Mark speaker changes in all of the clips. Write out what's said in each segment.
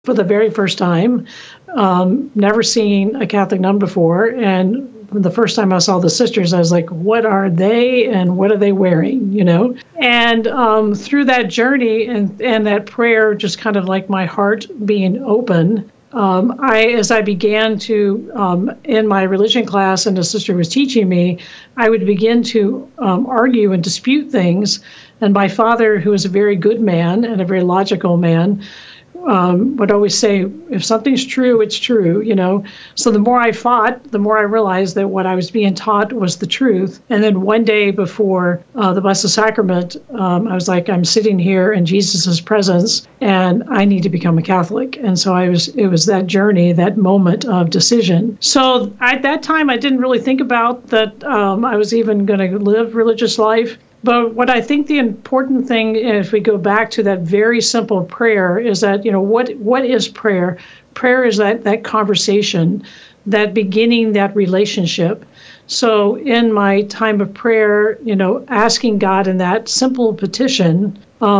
Speaker 1: for the very first time, never seen a Catholic nun before. And the first time I saw the sisters, I was like, what are they and what are they wearing, And through that journey and that prayer, just kind of like my heart being open, as I began to, in my religion class and the sister was teaching me, I would begin to argue and dispute things. And my father, who was a very good man and a very logical man, would always say, if something's true, it's true, So the more I fought, the more I realized that what I was being taught was the truth. And then one day before the Blessed Sacrament, I was like, I'm sitting here in Jesus' presence, and I need to become a Catholic. And so it was that journey, that moment of decision. So at that time, I didn't really think about that I was even going to live religious life. But what I think the important thing, if we go back to that very simple prayer, is that, what is prayer? Prayer is that conversation, that beginning, that relationship. So in my time of prayer, asking God in that simple petition,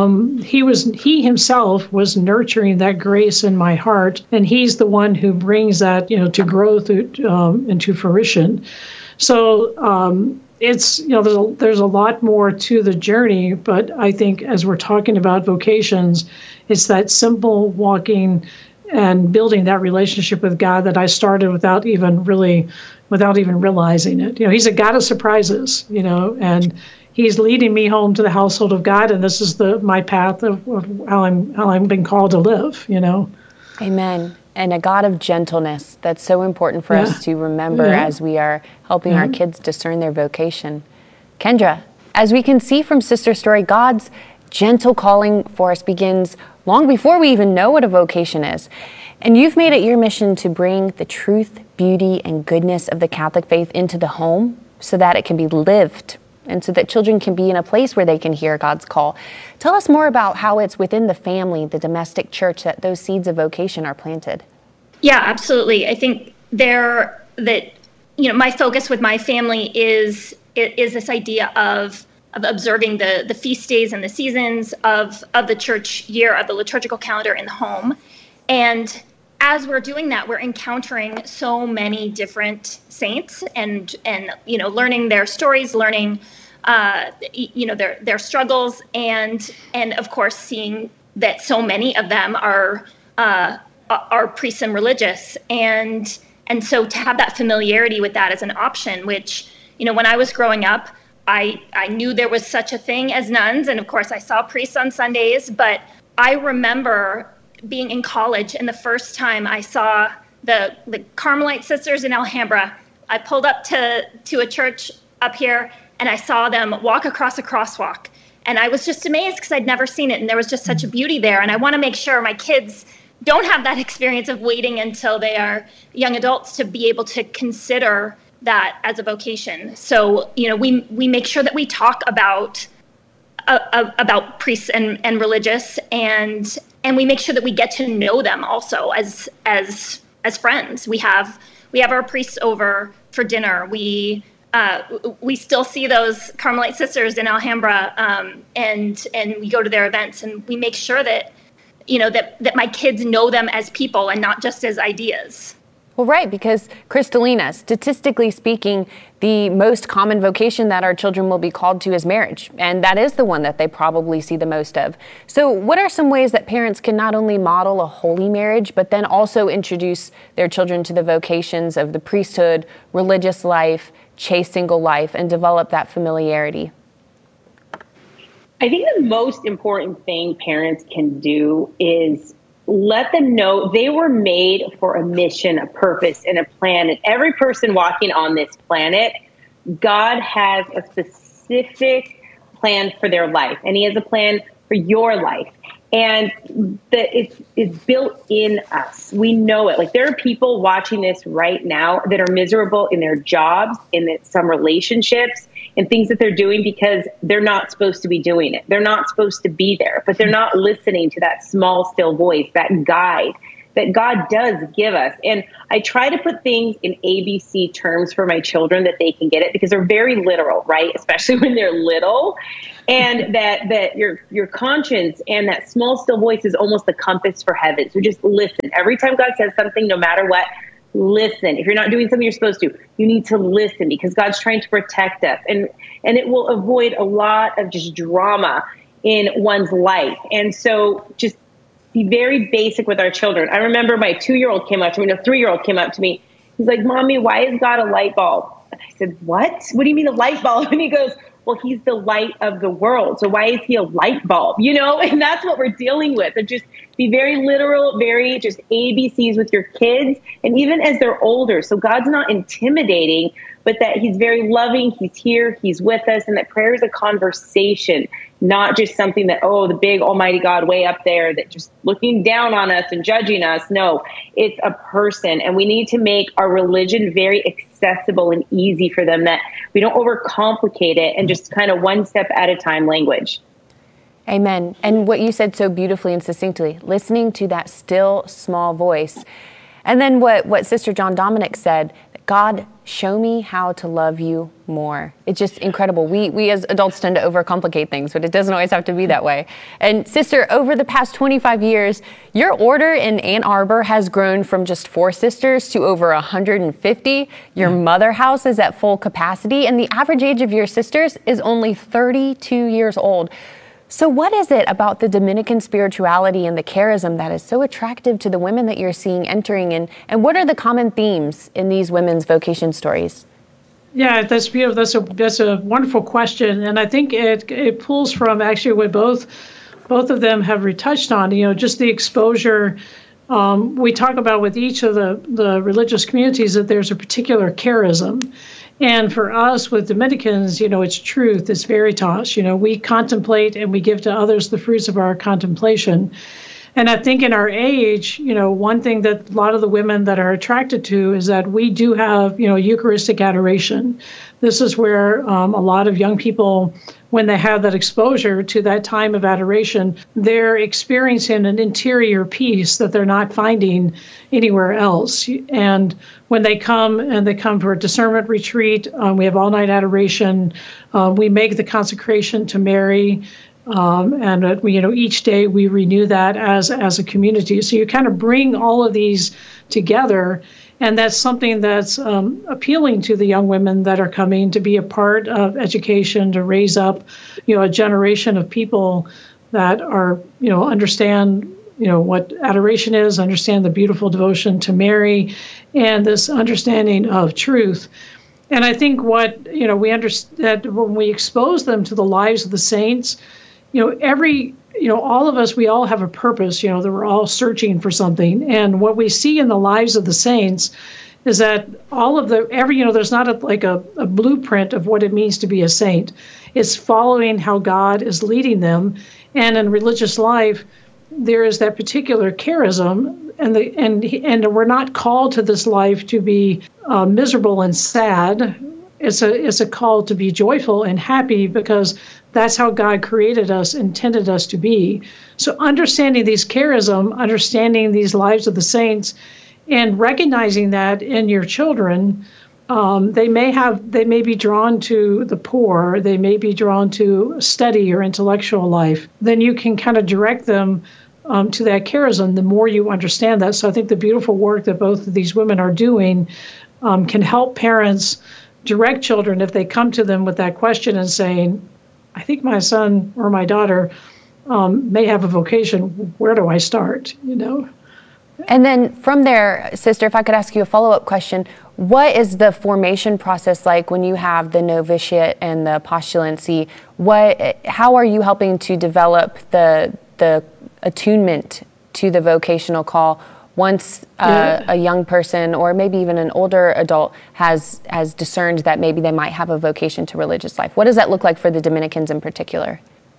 Speaker 1: he himself was nurturing that grace in my heart, and he's the one who brings that, to growth into fruition. So, it's, there's a lot more to the journey, but I think as we're talking about vocations, it's that simple walking and building that relationship with God that I started without even realizing it. He's a God of surprises, and he's leading me home to the household of God, and this is my path of how I'm being called to live,
Speaker 2: Amen. And a God of gentleness. That's so important for us to remember as we are helping our kids discern their vocation. Kendra, as we can see from Sister Story, God's gentle calling for us begins long before we even know what a vocation is. And you've made it your mission to bring the truth, beauty, and goodness of the Catholic faith into the home so that it can be lived and so that children can be in a place where they can hear God's call. Tell us more about how it's within the family, the domestic church, that those seeds of vocation are planted.
Speaker 3: Yeah, absolutely. I think my focus with my family is this idea of observing the feast days and the seasons of the church year, of the liturgical calendar in the home. And as we're doing that, we're encountering so many different saints and learning their stories, learning their struggles, and of course seeing that so many of them are priests and religious, and so to have that familiarity with that as an option, which when I was growing up, I knew there was such a thing as nuns, and of course I saw priests on Sundays, but I remember being in college, and the first time I saw the Carmelite sisters in Alhambra, I pulled up to a church up here, and I saw them walk across a crosswalk, and I was just amazed because I'd never seen it, and there was just such a beauty there, and I want to make sure my kids don't have that experience of waiting until they are young adults to be able to consider that as a vocation. So, we make sure that we talk about priests and religious, and we make sure that we get to know them also as friends. We have our priests over for dinner. We still see those Carmelite sisters in Alhambra, and we go to their events, and we make sure that that my kids know them as people and not just as ideas.
Speaker 2: Well, right, because Kristalina, statistically speaking, the most common vocation that our children will be called to is marriage, and that is the one that they probably see the most of. So what are some ways that parents can not only model a holy marriage, but then also introduce their children to the vocations of the priesthood, religious life, chaste single life, and develop that familiarity?
Speaker 4: I think the most important thing parents can do is let them know they were made for a mission, a purpose, and a plan. And every person walking on this planet, God has a specific plan for their life, and He has a plan for your life. And it's built in us. We know it. Like, there are people watching this right now that are miserable in their jobs, in some relationships, and things that they're doing because they're not supposed to be doing it. They're not supposed to be there, but they're not listening to that small, still voice, that guide that God does give us. And I try to put things in ABC terms for my children that they can get it, because they're very literal, right? Especially when they're little. And that your conscience and that small, still voice is almost the compass for heaven. So just listen. Every time God says something, no matter what, listen. If you're not doing something you're supposed to, you need to listen, because God's trying to protect us. And it will avoid a lot of just drama in one's life. And so just be very basic with our children. I remember my 3-year-old came up to me. He's like, "Mommy, why is God a light bulb?" And I said, "What? What do you mean a light bulb?" And he goes, "Well, he's the light of the world. So why is he a light bulb?" And that's what we're dealing with. And just be very literal, very just ABCs with your kids. And even as they're older, so God's not intimidating, but that he's very loving. He's here. He's with us. And that prayer is a conversation, not just something that, the big almighty God way up there that just looking down on us and judging us. No, it's a person. And we need to make our religion very accessible and easy for them, that we don't overcomplicate it and just kind of one step at a time language.
Speaker 2: Amen. And what you said so beautifully and succinctly, listening to that still small voice. And then what Sister John Dominic said, God, show me how to love you more. It's just incredible. We as adults tend to overcomplicate things, but it doesn't always have to be that way. And Sister, over the past 25 years, your order in Ann Arbor has grown from just 4 sisters to over 150. Your mother house is at full capacity, and the average age of your sisters is only 32 years old. So what is it about the Dominican spirituality and the charism that is so attractive to the women that you're seeing entering in? And what are the common themes in these women's vocation stories?
Speaker 1: Yeah, that's beautiful. That's a wonderful question. And I think it pulls from actually what both of them have retouched on, just the exposure. We talk about with each of the religious communities that there's a particular charism. And for us with Dominicans, it's truth, it's veritas. We contemplate and we give to others the fruits of our contemplation. And I think in our age, one thing that a lot of the women that are attracted to is that we do have, Eucharistic adoration. This is where a lot of young people, when they have that exposure to that time of adoration, they're experiencing an interior peace that they're not finding anywhere else. And when they come for a discernment retreat, we have all-night adoration. We make the consecration to Mary. And each day we renew that as a community. So you kind of bring all of these together, and that's something that's appealing to the young women that are coming to be a part of education, to raise up, a generation of people that are, understand, what adoration is, understand the beautiful devotion to Mary, and this understanding of truth. And I think what, we understand when we expose them to the lives of the saints, all of us, we all have a purpose, that we're all searching for something. And what we see in the lives of the saints is that there's not a blueprint of what it means to be a saint. It's following how God is leading them. And in religious life, there is that particular charism, and we're not called to this life to be miserable and sad. It's a call to be joyful and happy, because that's how God created us, intended us to be. So understanding these charism, understanding these lives of the saints, and recognizing that in your children, they may be drawn to the poor, they may be drawn to study or intellectual life. Then you can kind of direct them to that charism the more you understand that. So I think the beautiful work that both of these women are doing can help parents direct children if they come to them with that question and saying, I think my son or my daughter may have a vocation. Where do I start?
Speaker 2: And then from there, Sister, if I could ask you a follow-up question, what is the formation process like when you have the novitiate and the postulancy? How are you helping to develop the attunement to the vocational call once a young person or maybe even an older adult has discerned that maybe they might have a vocation to religious life? What does that look like for the Dominicans in particular?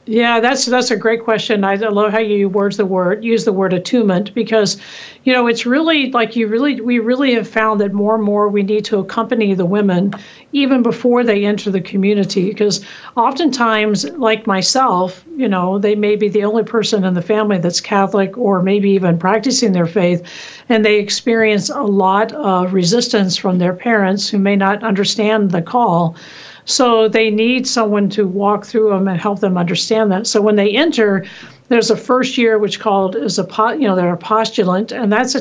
Speaker 1: Yeah, that's a great question. I love how you use the word attunement, because, it's really like we really have found that more and more we need to accompany the women even before they enter the community, because oftentimes, like myself, they may be the only person in the family that's Catholic or maybe even practicing their faith, and they experience a lot of resistance from their parents who may not understand the call. So they need someone to walk through them and help them understand that. So when they enter, there's a first year which they're a postulant, and that's a